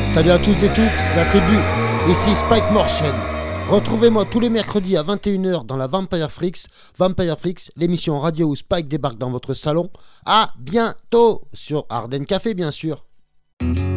Salut à tous et toutes, la tribu, ici Spike Morchen. Retrouvez-moi tous les mercredis à 21h dans la Vampire Freaks, l'émission radio où Spike débarque dans votre salon. À bientôt sur Ardennes Café, bien sûr.